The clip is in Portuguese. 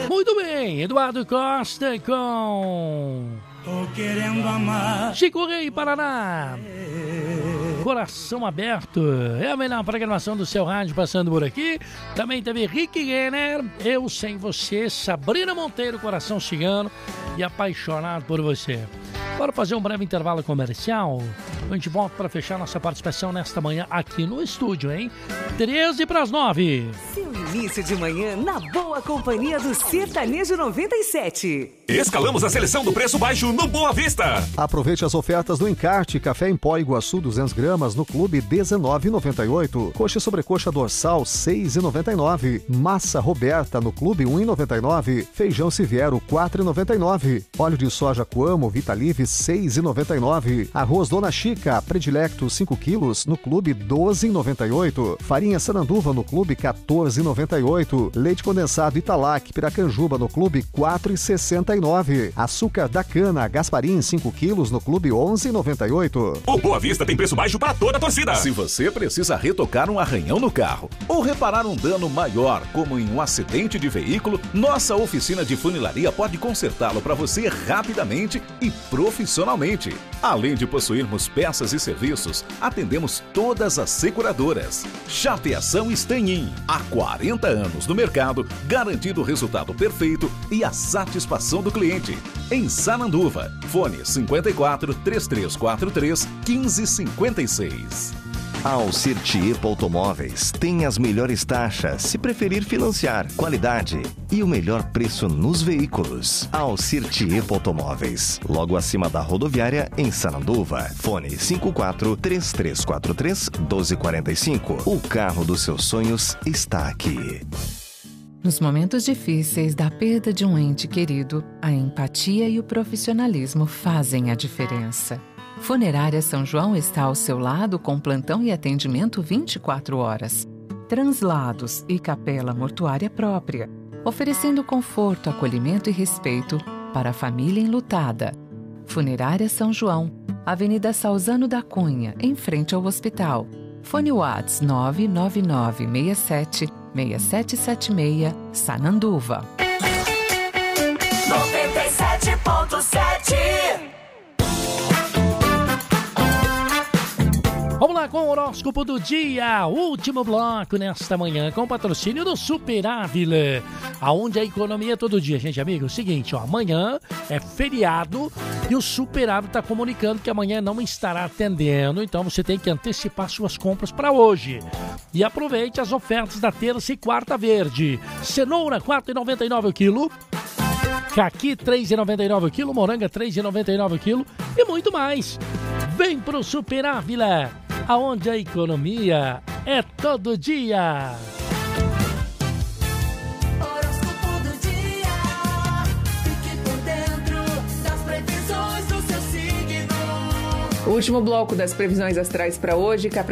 Muito bem, Eduardo Costa com Tô querendo amar Chico Rei, Paraná. Coração Aberto é a melhor programação do seu rádio passando por aqui. Também teve Rick Renner, Eu Sem Você, Sabrina Monteiro, Coração Cigano e Apaixonado por Você. Bora fazer um breve intervalo comercial. A gente volta para fechar nossa participação nesta manhã aqui no estúdio, hein? 8:13. Seu início de manhã na boa companhia do Sertanejo 97. Escalamos a seleção do preço baixo no Boa Vista. Aproveite as ofertas do Encarte. Café em pó Iguaçu 200 gramas no Clube R$19,98. Coxa e sobrecoxa dorsal R$6,99. Massa Roberta no Clube R$1,99. Feijão Siviero R$4,99. Óleo de soja Coamo Vitalive R$6,99. Arroz Dona Chica Predilecto 5 quilos no Clube R$12,98. Farinha Sananduva no Clube R$14,98. Leite condensado Italac Piracanjuba no Clube R$4,69. Açúcar da Cana Gasparim 5 quilos no Clube R$11,98. O Boa Vista tem preço baixo para toda a torcida. Se você precisa retocar um arranhão no carro ou reparar um dano maior, como em um acidente de veículo, nossa oficina de funilaria pode consertá-lo para você rapidamente e profissionalmente. Além de possuirmos peças e serviços, atendemos todas as seguradoras. Chapeação Stanhin, há 40 anos no mercado, garantindo o resultado perfeito e a satisfação do cliente. Em Sananduva, fone 54 3343 1556. Alcir Tiepo Automóveis tem as melhores taxas, se preferir financiar, qualidade e o melhor preço nos veículos. Alcir Tiepo Automóveis, logo acima da rodoviária em Sananduva. Fone 54 3343 1245. O carro dos seus sonhos está aqui. Nos momentos difíceis da perda de um ente querido, a empatia e o profissionalismo fazem a diferença. Funerária São João está ao seu lado com plantão e atendimento 24 horas. Translados e capela mortuária própria, oferecendo conforto, acolhimento e respeito para a família enlutada. Funerária São João, Avenida Salzano da Cunha, em frente ao hospital. Fone Whats 99967 6776, Sananduva. 97.7. Vamos lá com o horóscopo do dia, último bloco nesta manhã, com patrocínio do Super Ávila, aonde a economia é todo dia. Gente, amigo, é o seguinte, ó, amanhã é feriado e o Super Ávila está comunicando que amanhã não estará atendendo, então você tem que antecipar suas compras para hoje. E aproveite as ofertas da terça e quarta verde. Cenoura, R$ 4,99 o quilo. Caqui, R$ 3,99 o quilo. Moranga, R$ 3,99 o quilo. E muito mais. Vem pro Super Ávila, aonde a economia é todo dia. Horóscopo do dia. Fique por dentro das previsões do seu signo. O último bloco das previsões astrais para hoje,